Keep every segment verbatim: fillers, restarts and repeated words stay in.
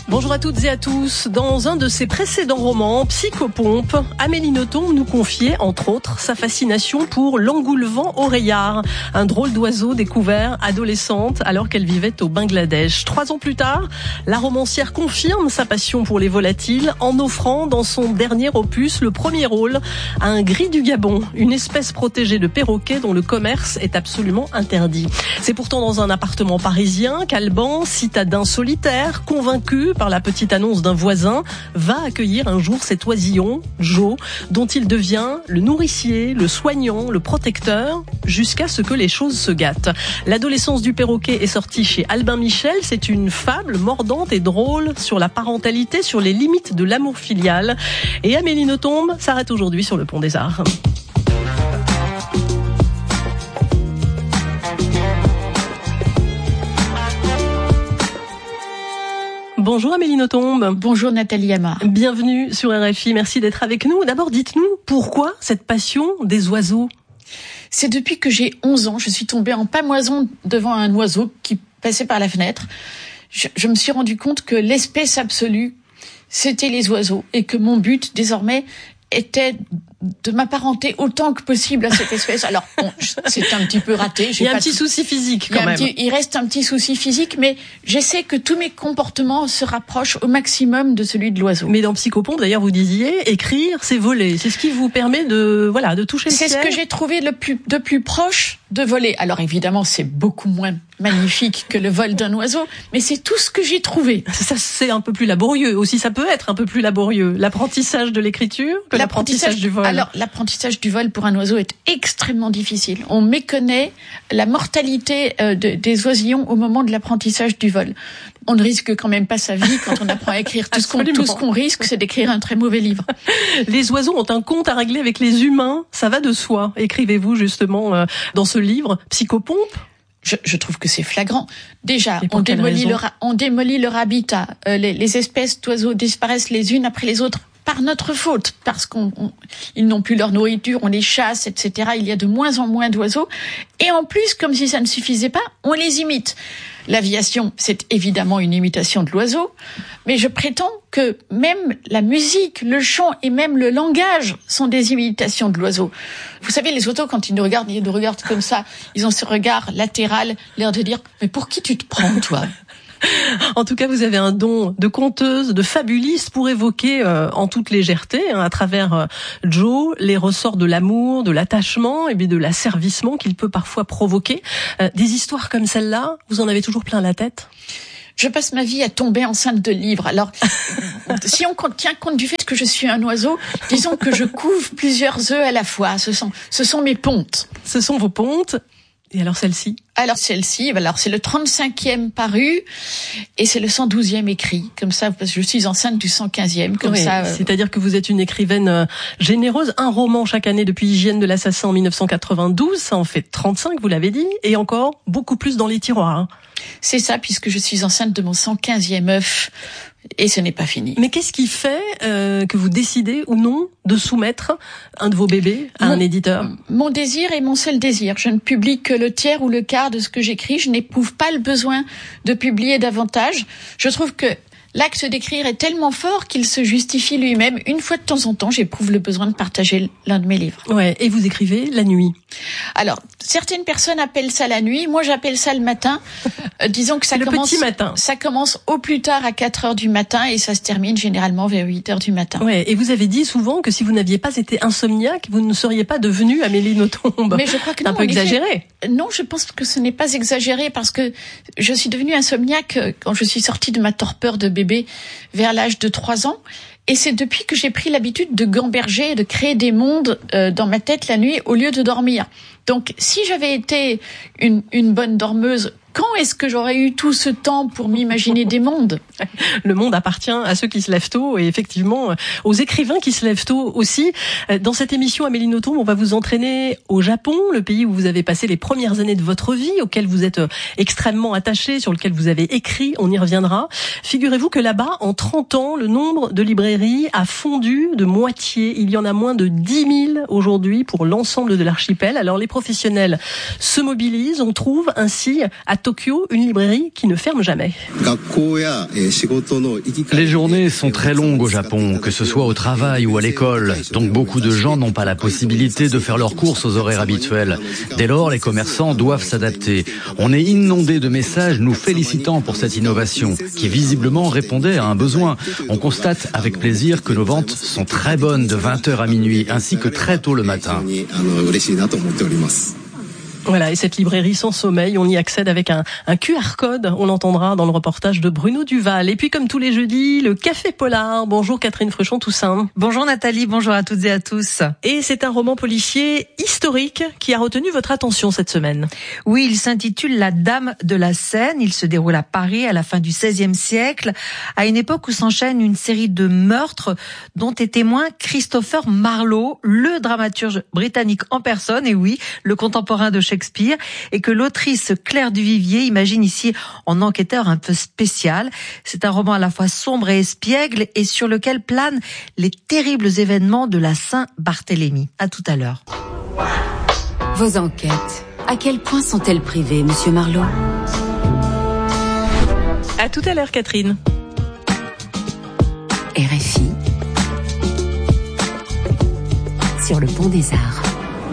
Bonjour à toutes et à tous. Dans un de ses précédents romans, Psychopompe, Amélie Nothomb nous confiait, entre autres, sa fascination pour l'engoulevent oreillard, un drôle d'oiseau découvert adolescente alors qu'elle vivait au Bangladesh. Trois ans plus tard, la romancière confirme sa passion pour les volatiles en offrant dans son dernier opus le premier rôle à un gris du Gabon, une espèce protégée de perroquet dont le commerce est absolument interdit. C'est pourtant dans un appartement parisien qu'Alban, citadin solitaire, convaincu par la petite annonce d'un voisin, va accueillir un jour cet oisillon, Joe, dont il devient le nourricier, le soignant, le protecteur, jusqu'à ce que les choses se gâtent. L'adolescence du perroquet est sortie chez Albin Michel. C'est une fable mordante et drôle sur la parentalité, sur les limites de l'amour filial. Et Amélie Nothomb s'arrête aujourd'hui sur le Pont des Arts. Bonjour Amélie Nothomb. Bonjour Nathalie Amar. Bienvenue sur R F I, merci d'être avec nous. D'abord, dites-nous, pourquoi cette passion des oiseaux ? C'est depuis que j'ai onze ans, je suis tombée en pâmoison devant un oiseau qui passait par la fenêtre. Je, je me suis rendu compte que l'espèce absolue, c'était les oiseaux, et que mon but, désormais, était de m'apparenter autant que possible à cette espèce. Alors, bon, c'est un petit peu raté. J'ai il y a pas un petit t... souci physique, quand il même. Petit, il reste un petit souci physique, mais j'essaie que tous mes comportements se rapprochent au maximum de celui de l'oiseau. Mais dans Psychopompe, d'ailleurs, vous disiez, écrire, c'est voler. C'est ce qui vous permet de, voilà, de toucher le ciel. C'est ce que j'ai trouvé le plus, de plus proche de voler. Alors, évidemment, c'est beaucoup moins magnifique que le vol d'un oiseau, mais c'est tout ce que j'ai trouvé. Ça, c'est un peu plus laborieux. Aussi, ça peut être un peu plus laborieux. L'apprentissage de l'écriture que l'apprentissage, l'apprentissage du vol. Alors, l'apprentissage du vol pour un oiseau est extrêmement difficile. On méconnaît la mortalité euh, de, des oisillons au moment de l'apprentissage du vol. On ne risque quand même pas sa vie quand on apprend à écrire. Tout ce qu'on, tout ce qu'on risque, c'est d'écrire un très mauvais livre. Les oiseaux ont un compte à régler avec les humains. Ça va de soi. Écrivez-vous justement euh, dans ce livre, Psychopompe. Je, je trouve que c'est flagrant. Déjà, on démolit, leur, on démolit leur habitat. Euh, les, les espèces d'oiseaux disparaissent les unes après les autres par notre faute, parce qu'on, on, ils n'ont plus leur nourriture, on les chasse, et cetera. Il y a de moins en moins d'oiseaux. Et en plus, comme si ça ne suffisait pas, on les imite. L'aviation, c'est évidemment une imitation de l'oiseau, mais je prétends que même la musique, le chant et même le langage sont des imitations de l'oiseau. Vous savez, les oiseaux, quand ils nous regardent, ils nous regardent comme ça, ils ont ce regard latéral, l'air de dire « Mais pour qui tu te prends, toi ?» En tout cas, vous avez un don de conteuse, de fabuliste pour évoquer euh, en toute légèreté, hein, à travers euh, Joe, les ressorts de l'amour, de l'attachement et puis de l'asservissement qu'il peut parfois provoquer. Euh, des histoires comme celle-là, vous en avez toujours plein la tête ? Je passe ma vie à tomber enceinte de livres. Alors, si on tient compte du fait que je suis un oiseau, disons que je couve plusieurs œufs à la fois. Ce sont, ce sont mes pontes. Ce sont vos pontes. Et alors celle-ci ? Alors celle-ci, alors c'est le trente-cinquième paru et c'est le cent douzième écrit. Comme ça, parce que je suis enceinte du cent quinzième. Comme oui, ça. Euh... C'est-à-dire que vous êtes une écrivaine généreuse. Un roman chaque année depuis Hygiène de l'assassin en dix-neuf cent quatre-vingt-douze. Ça en fait trente-cinq, vous l'avez dit. Et encore beaucoup plus dans les tiroirs. C'est ça, puisque je suis enceinte de mon cent quinzième œuf. Et ce n'est pas fini. Mais qu'est-ce qui fait euh, que vous décidez ou non de soumettre un de vos bébés à mon, un éditeur ? Mon désir est mon seul désir. Je ne publie que le tiers ou le quart de ce que j'écris. Je n'éprouve pas le besoin de publier davantage. Je trouve que l'acte d'écrire est tellement fort qu'il se justifie lui-même. Une fois de temps en temps, j'éprouve le besoin de partager l'un de mes livres. Ouais. Et vous écrivez la nuit ? Alors, certaines personnes appellent ça la nuit. Moi, j'appelle ça le matin. Euh, disons que ça le commence, petit matin. Ça commence au plus tard à quatre heures du matin et ça se termine généralement vers huit heures du matin. Ouais. Et vous avez dit souvent que si vous n'aviez pas été insomniaque, vous ne seriez pas devenue Amélie Nothomb. Mais je crois que c'est non, un peu exagéré. Effet, non, je pense que ce n'est pas exagéré parce que je suis devenue insomniaque quand je suis sortie de ma torpeur de bébé vers l'âge de trois ans. Et c'est depuis que j'ai pris l'habitude de gamberger et de créer des mondes euh, dans ma tête la nuit au lieu de dormir. Donc, si j'avais été une, une bonne dormeuse, quand est-ce que j'aurais eu tout ce temps pour m'imaginer des mondes ? Le monde appartient à ceux qui se lèvent tôt et effectivement aux écrivains qui se lèvent tôt aussi. Dans cette émission, Amélie Nothomb, on va vous entraîner au Japon, le pays où vous avez passé les premières années de votre vie, auquel vous êtes extrêmement attaché, sur lequel vous avez écrit, on y reviendra. Figurez-vous que là-bas, en trente ans, le nombre de librairies a fondu de moitié. Il y en a moins de dix mille aujourd'hui pour l'ensemble de l'archipel. Alors les professionnels se mobilisent, on trouve ainsi à Tokyo, une librairie qui ne ferme jamais. Les journées sont très longues au Japon, que ce soit au travail ou à l'école. Donc beaucoup de gens n'ont pas la possibilité de faire leurs courses aux horaires habituels. Dès lors, les commerçants doivent s'adapter. On est inondé de messages nous félicitant pour cette innovation, qui visiblement répondait à un besoin. On constate avec plaisir que nos ventes sont très bonnes de vingt heures à minuit, ainsi que très tôt le matin. Voilà, et cette librairie sans sommeil, on y accède avec un, un Q R code, on l'entendra dans le reportage de Bruno Duval. Et puis comme tous les jeudis, le Café Polar. Bonjour Catherine Fruchon-Toussaint. Bonjour Nathalie, bonjour à toutes et à tous. Et c'est un roman policier historique qui a retenu votre attention cette semaine. Oui, il s'intitule La Dame de la Seine. Il se déroule à Paris à la fin du seizième siècle, à une époque où s'enchaîne une série de meurtres dont est témoin Christopher Marlowe, le dramaturge britannique en personne, et oui, le contemporain de Shakespeare, et que l'autrice Claire Duvivier imagine ici en enquêteur un peu spécial. C'est un roman à la fois sombre et espiègle et sur lequel planent les terribles événements de la Saint-Barthélemy. À tout à l'heure. Vos enquêtes, à quel point sont-elles privées, monsieur Marlowe ? À tout à l'heure, Catherine. R F I sur le Pont des Arts.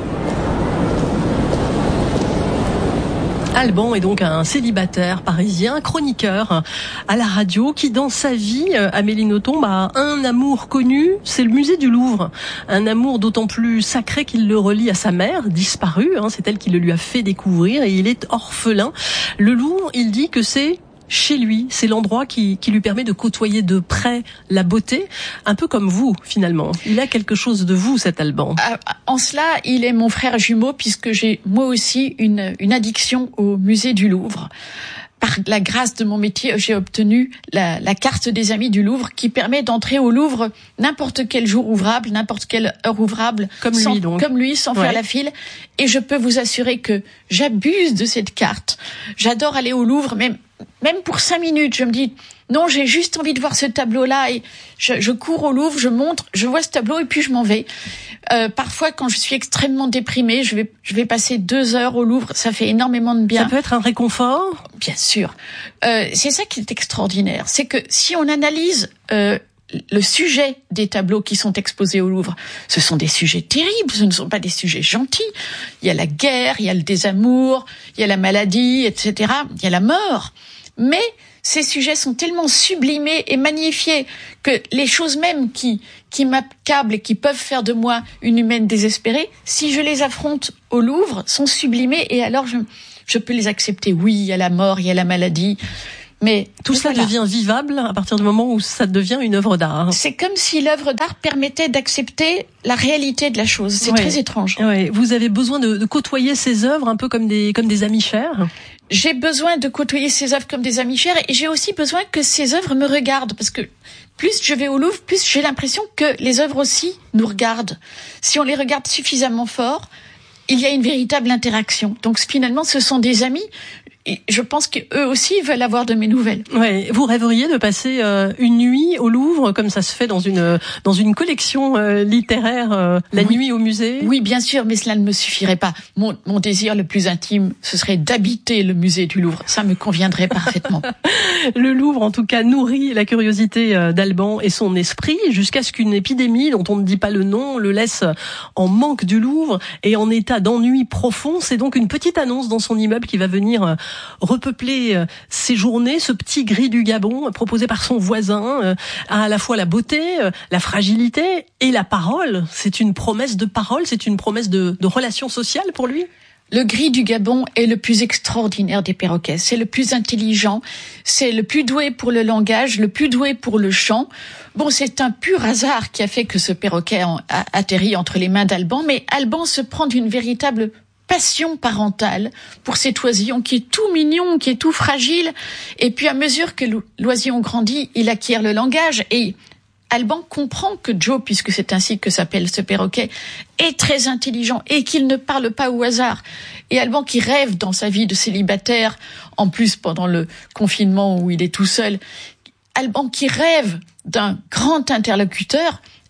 Alban est donc un célibataire parisien, chroniqueur à la radio, qui dans sa vie, Amélie Nothomb, a un amour connu, c'est le musée du Louvre. Un amour d'autant plus sacré qu'il le relie à sa mère, disparue, hein, c'est elle qui le lui a fait découvrir, et il est orphelin. Le Louvre, il dit que c'est chez lui, c'est l'endroit qui, qui lui permet de côtoyer de près la beauté, un peu comme vous finalement. Il a quelque chose de vous, cet Alban. En cela, il est mon frère jumeau, puisque j'ai moi aussi une, une addiction au musée du Louvre. Par la grâce de mon métier, j'ai obtenu la, la carte des amis du Louvre, qui permet d'entrer au Louvre n'importe quel jour ouvrable, n'importe quelle heure ouvrable, comme sans, lui donc, comme lui, sans ouais. faire la file. Et je peux vous assurer que j'abuse de cette carte. J'adore aller au Louvre, même même pour cinq minutes. Je me dis non, j'ai juste envie de voir ce tableau-là, et je, je cours au Louvre, je montre, je vois ce tableau et puis je m'en vais. Euh, parfois, quand je suis extrêmement déprimée, je vais je vais passer deux heures au Louvre. Ça fait énormément de bien. Ça peut être un réconfort. Bien sûr. Euh, c'est ça qui est extraordinaire, c'est que si on analyse euh, le sujet des tableaux qui sont exposés au Louvre, ce sont des sujets terribles, ce ne sont pas des sujets gentils. Il y a la guerre, il y a le désamour, il y a la maladie, et cetera. Il y a la mort. Mais ces sujets sont tellement sublimés et magnifiés que les choses même qui, qui m'accablent et qui peuvent faire de moi une humaine désespérée, si je les affronte au Louvre, sont sublimées, et alors je, je peux les accepter. Oui, il y a la mort, il y a la maladie. Mais tout ça voilà. devient vivable à partir du moment où ça devient une œuvre d'art. C'est comme si l'œuvre d'art permettait d'accepter la réalité de la chose. C'est ouais. très étrange. Ouais. Vous avez besoin de, de côtoyer ces œuvres un peu comme des, comme des amis chers. J'ai besoin de côtoyer ces œuvres comme des amis chers, et j'ai aussi besoin que ces œuvres me regardent, parce que plus je vais au Louvre, plus j'ai l'impression que les œuvres aussi nous regardent. Si on les regarde suffisamment fort, il y a une véritable interaction. Donc finalement, ce sont des amis. Et je pense qu'eux aussi veulent avoir de mes nouvelles. Ouais, vous rêveriez de passer euh, une nuit au Louvre, comme ça se fait dans une dans une collection euh, littéraire, euh, la oui. nuit au musée? Oui, bien sûr, mais cela ne me suffirait pas. Mon, mon désir le plus intime, ce serait d'habiter le musée du Louvre. Ça me conviendrait parfaitement. Le Louvre, en tout cas, nourrit la curiosité d'Alban et son esprit, jusqu'à ce qu'une épidémie, dont on ne dit pas le nom, le laisse en manque du Louvre et en état d'ennui profond. C'est donc une petite annonce dans son immeuble qui va venir repeupler ses journées. Ce petit gris du Gabon proposé par son voisin a à la fois la beauté, la fragilité et la parole. C'est une promesse de parole, c'est une promesse de, de relation sociale pour lui. Le gris du Gabon est le plus extraordinaire des perroquets. C'est le plus intelligent, c'est le plus doué pour le langage, le plus doué pour le chant. Bon, c'est un pur hasard qui a fait que ce perroquet a atterri entre les mains d'Alban, mais Alban se prend d'une véritable passion parentale pour cet oisillon qui est tout mignon, qui est tout fragile. Et puis à mesure que l'oisillon grandit, il acquiert le langage, et Alban comprend que Joe, puisque c'est ainsi que s'appelle ce perroquet, est très intelligent et qu'il ne parle pas au hasard. Et Alban, qui rêve dans sa vie de célibataire, en plus pendant le confinement où il est tout seul, Alban qui rêve d'un grand interlocuteur, et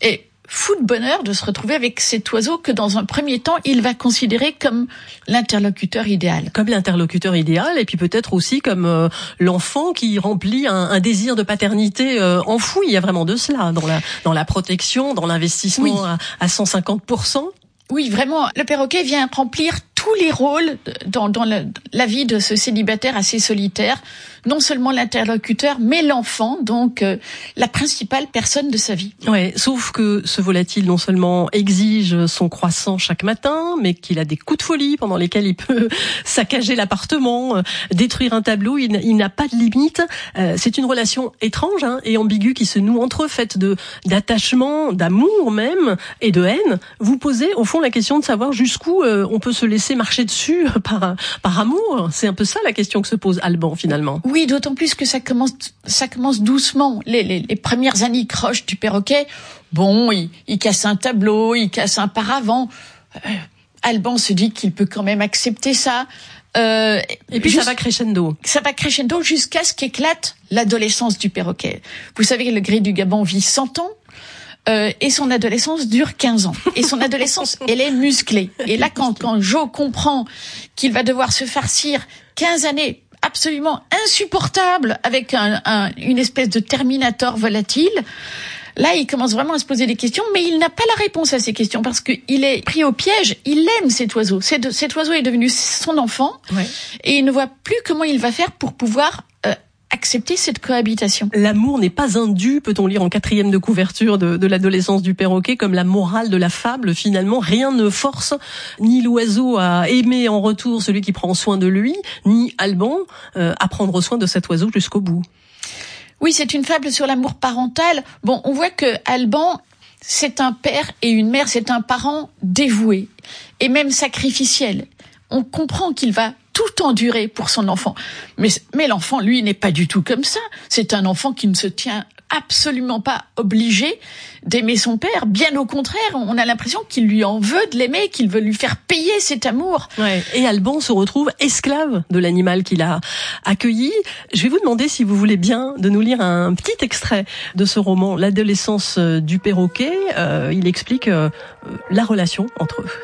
fou de bonheur de se retrouver avec cet oiseau que dans un premier temps, il va considérer comme l'interlocuteur idéal. Comme l'interlocuteur idéal, et puis peut-être aussi comme euh, l'enfant qui remplit un, un désir de paternité euh, enfoui. Il y a vraiment de cela dans la, dans la protection, dans l'investissement oui. à, à cent cinquante pour cent. Oui, vraiment, le perroquet vient remplir tous les rôles dans, dans le, la vie de ce célibataire assez solitaire. Non seulement l'interlocuteur, mais l'enfant, donc euh, la principale personne de sa vie. Ouais, sauf que ce volatile non seulement exige son croissant chaque matin, mais qu'il a des coups de folie pendant lesquels il peut saccager l'appartement, euh, détruire un tableau. Il, il n'a pas de limite. Euh, c'est une relation étrange hein, et ambiguë qui se noue entre eux, faite de d'attachement, d'amour même et de haine. Vous posez au fond la question de savoir jusqu'où euh, on peut se laisser marcher dessus par par amour. C'est un peu ça la question que se pose Alban finalement. Oui, d'autant plus que ça commence, ça commence doucement. Les, les, les premières anicroches du perroquet, bon, il, il casse un tableau, il casse un paravent. Euh, Alban se dit qu'il peut quand même accepter ça. Euh, et puis juste, ça va crescendo. Ça va crescendo jusqu'à ce qu'éclate l'adolescence du perroquet. Vous savez que le gris du Gabon vit cent ans. Euh, et son adolescence dure quinze ans. Et son adolescence, elle est musclée. Et là, quand, quand Joe comprend qu'il va devoir se farcir quinze années absolument insupportables avec un, un, une espèce de Terminator volatile, là, il commence vraiment à se poser des questions, mais il n'a pas la réponse à ces questions parce qu'il est pris au piège. Il aime cet oiseau. Cet, cet oiseau est devenu son enfant ouais. et il ne voit plus comment il va faire pour pouvoir euh, accepter cette cohabitation. L'amour n'est pas un dû, peut-on lire en quatrième de couverture de, de l'adolescence du perroquet, comme la morale de la fable. Finalement, rien ne force ni l'oiseau à aimer en retour celui qui prend soin de lui, ni Alban euh, à prendre soin de cet oiseau jusqu'au bout. Oui, c'est une fable sur l'amour parental. Bon, on voit que Alban, c'est un père et une mère, c'est un parent dévoué et même sacrificiel. On comprend qu'il va tout endurer pour son enfant. Mais, mais l'enfant, lui, n'est pas du tout comme ça. C'est un enfant qui ne se tient absolument pas obligé d'aimer son père. Bien au contraire, on a l'impression qu'il lui en veut de l'aimer, qu'il veut lui faire payer cet amour. Ouais. Et Alban se retrouve esclave de l'animal qu'il a accueilli. Je vais vous demander si vous voulez bien de nous lire un petit extrait de ce roman, L'adolescence du perroquet. Euh, il explique euh, la relation entre eux.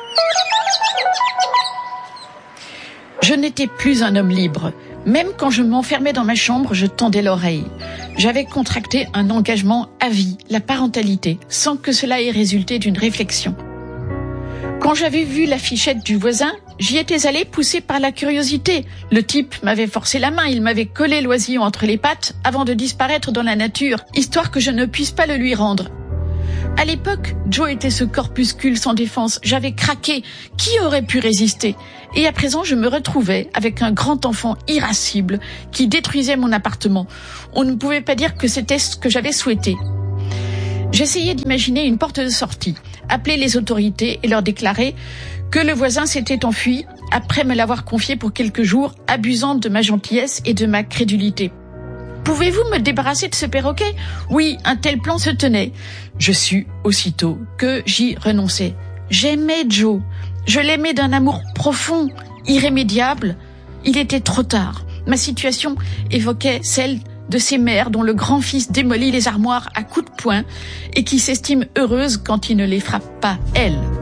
Je n'étais plus un homme libre. Même quand je m'enfermais dans ma chambre, je tendais l'oreille. J'avais contracté un engagement à vie, la parentalité, sans que cela ait résulté d'une réflexion. Quand j'avais vu l'affichette du voisin, j'y étais allée poussée par la curiosité. Le type m'avait forcé la main, il m'avait collé l'oisillon entre les pattes avant de disparaître dans la nature, histoire que je ne puisse pas le lui rendre. À l'époque, Joe était ce corpuscule sans défense. J'avais craqué. Qui aurait pu résister? Et à présent, je me retrouvais avec un grand enfant irascible qui détruisait mon appartement. On ne pouvait pas dire que c'était ce que j'avais souhaité. J'essayais d'imaginer une porte de sortie, appeler les autorités et leur déclarer que le voisin s'était enfui après me l'avoir confié pour quelques jours, abusant de ma gentillesse et de ma crédulité. Pouvez-vous me débarrasser de ce perroquet? Oui, un tel plan se tenait. Je sus aussitôt que j'y renonçais. J'aimais Joe. Je l'aimais d'un amour profond, irrémédiable. Il était trop tard. Ma situation évoquait celle de ces mères dont le grand-fils démolit les armoires à coups de poing et qui s'estiment heureuses quand il ne les frappe pas, elles.